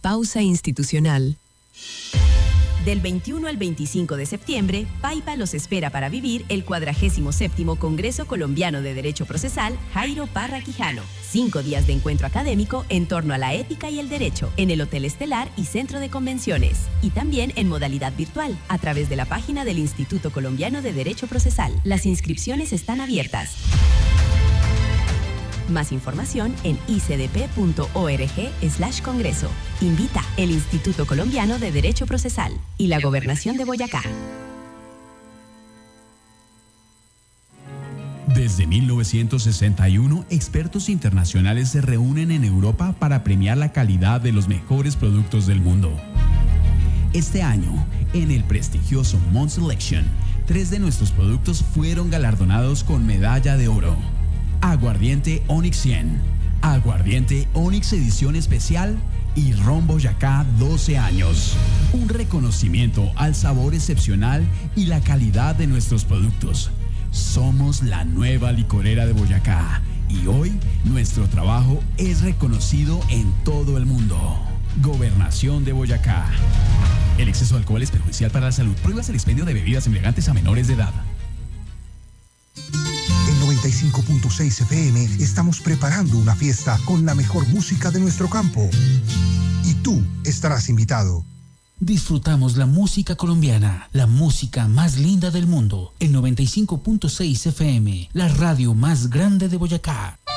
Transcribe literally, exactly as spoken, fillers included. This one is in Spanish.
Pausa institucional. Del veintiuno al veinticinco de septiembre, Paipa los espera para vivir el cuadragésimo séptimo Congreso Colombiano de Derecho Procesal Jairo Parra Quijano. Cinco días de encuentro académico en torno a la ética y el derecho en el Hotel Estelar y Centro de Convenciones. Y también en modalidad virtual, a través de la página del Instituto Colombiano de Derecho Procesal. Las inscripciones están abiertas. Más información en icdp.org slash congreso. Invita el Instituto Colombiano de Derecho Procesal y la Gobernación de Boyacá. Desde mil novecientos sesenta y uno, expertos internacionales se reúnen en Europa para premiar la calidad de los mejores productos del mundo. Este año, en el prestigioso Mont Selection, tres de nuestros productos fueron galardonados con medalla de oro. Aguardiente Onyx cien, Aguardiente Onyx Edición Especial y Ron Boyacá doce años. Un reconocimiento al sabor excepcional y la calidad de nuestros productos. Somos la nueva licorera de Boyacá y hoy nuestro trabajo es reconocido en todo el mundo. Gobernación de Boyacá. El exceso de alcohol es perjudicial para la salud. Prohíbas el expendio de bebidas embriagantes a menores de edad. noventa y cinco punto seis F M estamos preparando una fiesta con la mejor música de nuestro campo. Y tú estarás invitado. Disfrutamos la música colombiana, la música más linda del mundo. El noventa y cinco punto seis F M, la radio más grande de Boyacá.